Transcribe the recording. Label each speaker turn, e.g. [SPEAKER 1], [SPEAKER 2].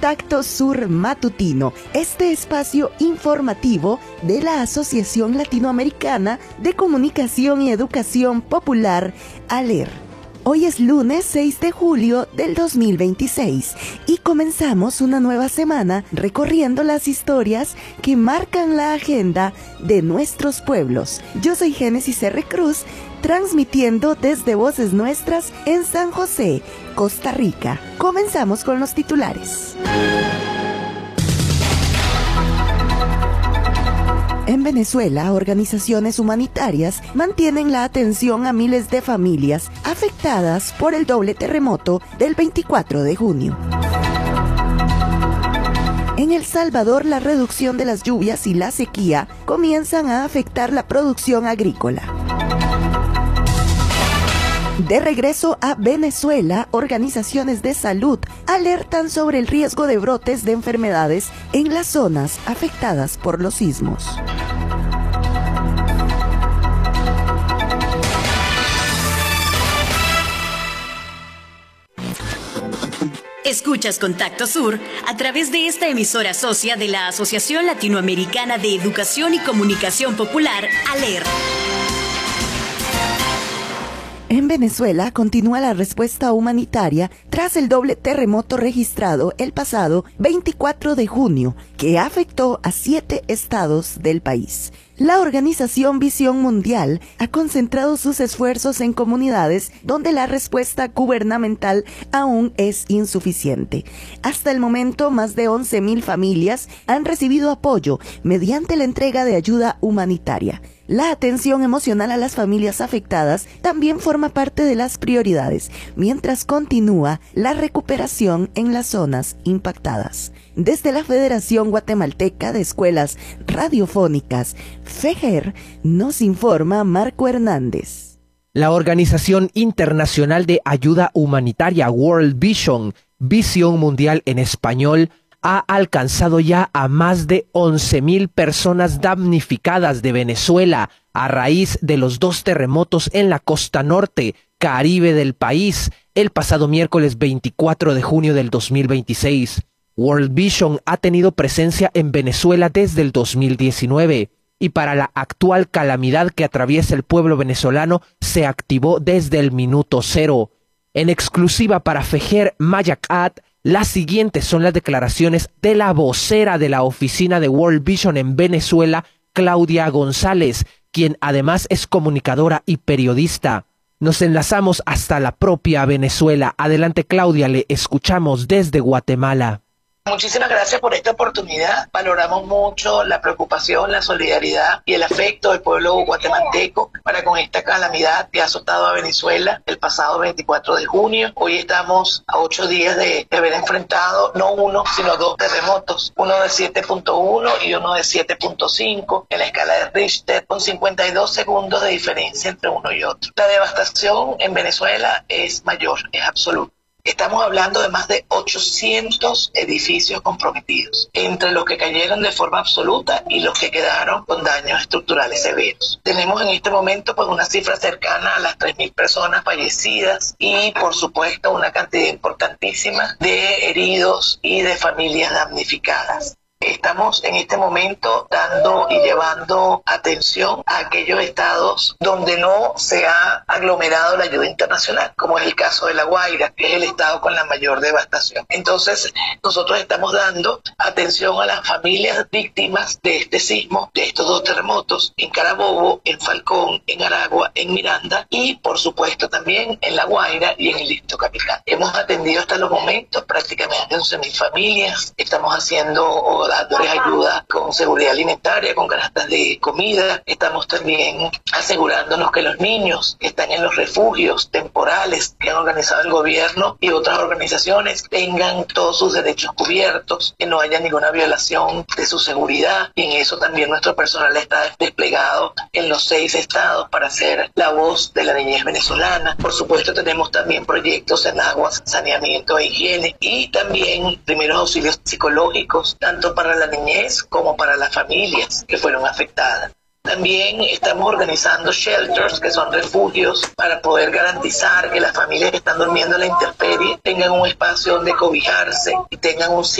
[SPEAKER 1] Contacto Sur Matutino, este espacio informativo de la Asociación Latinoamericana de Comunicación y Educación Popular, ALER. Hoy es lunes 6 de julio del 2026 y comenzamos una nueva semana recorriendo las historias que marcan la agenda de nuestros pueblos. Yo soy Génesis R. Cruz, transmitiendo desde Voces Nuestras en San José, Costa Rica. Comenzamos con los titulares. En Venezuela, organizaciones humanitarias mantienen la atención a miles de familias afectadas por el doble terremoto del 24 de junio. En El Salvador, la reducción de las lluvias y la sequía comienzan a afectar la producción agrícola. De regreso a Venezuela, organizaciones de salud alertan sobre el riesgo de brotes de enfermedades en las zonas afectadas por los sismos.
[SPEAKER 2] Escuchas Contacto Sur a través de esta emisora socia de la Asociación Latinoamericana de Educación y Comunicación Popular, ALER.
[SPEAKER 1] En Venezuela continúa la respuesta humanitaria tras el doble terremoto registrado el pasado 24 de junio, que afectó a 7 estados del país. La organización Visión Mundial ha concentrado sus esfuerzos en comunidades donde la respuesta gubernamental aún es insuficiente. Hasta el momento, más de 11.000 familias han recibido apoyo mediante la entrega de ayuda humanitaria. La atención emocional a las familias afectadas también forma parte de las prioridades, mientras continúa la recuperación en las zonas impactadas. Desde la Federación Guatemalteca de Escuelas Radiofónicas, FEGER, nos informa Marco Hernández.
[SPEAKER 3] La Organización Internacional de Ayuda Humanitaria World Vision, Visión Mundial en español, ha alcanzado ya a más de 11.000 personas damnificadas de Venezuela a raíz de los 2 terremotos en la costa norte, Caribe del país, el pasado miércoles 24 de junio del 2026. World Vision ha tenido presencia en Venezuela desde el 2019 y para la actual calamidad que atraviesa el pueblo venezolano se activó desde el minuto cero. En exclusiva para FEGER Mayacat, las siguientes son las declaraciones de la vocera de la oficina de World Vision en Venezuela, Claudia González, quien además es comunicadora y periodista. Nos enlazamos hasta la propia Venezuela. Adelante, Claudia, le escuchamos desde Guatemala.
[SPEAKER 4] Muchísimas gracias por esta oportunidad. Valoramos mucho la preocupación, la solidaridad y el afecto del pueblo guatemalteco para con esta calamidad que ha azotado a Venezuela el pasado 24 de junio. Hoy estamos a 8 días de haber enfrentado no uno, sino 2 terremotos, uno de 7.1 y uno de 7.5 en la escala de Richter, con 52 segundos de diferencia entre uno y otro. La devastación en Venezuela es mayor, es absoluta. Estamos hablando de más de 800 edificios comprometidos, entre los que cayeron de forma absoluta y los que quedaron con daños estructurales severos. Tenemos en este momento pues una cifra cercana a las 3.000 personas fallecidas y por supuesto una cantidad importantísima de heridos y de familias damnificadas. Estamos en este momento dando y llevando atención a aquellos estados donde no se ha aglomerado la ayuda internacional, como es el caso de La Guaira, que es el estado con la mayor devastación. Entonces, nosotros estamos dando atención a las familias víctimas de este sismo, de estos 2 terremotos, en Carabobo, en Falcón, en Aragua, en Miranda y, por supuesto, también en La Guaira y en el Distrito Capital. Hemos atendido hasta los momentos prácticamente 11.000 familias. Estamos haciendo dándoles ayuda con seguridad alimentaria, con canastas de comida. Estamos también asegurándonos que los niños que están en los refugios temporales que han organizado el gobierno y otras organizaciones tengan todos sus derechos cubiertos, que no haya ninguna violación de su seguridad. Y en eso también nuestro personal está desplegado en los 6 estados para ser la voz de la niñez venezolana. Por supuesto, tenemos también proyectos en aguas, saneamiento e higiene y también primeros auxilios psicológicos, tanto para la niñez como para las familias que fueron afectadas. También estamos organizando shelters, que son refugios, para poder garantizar que las familias que están durmiendo en la intemperie tengan un espacio donde cobijarse y tengan un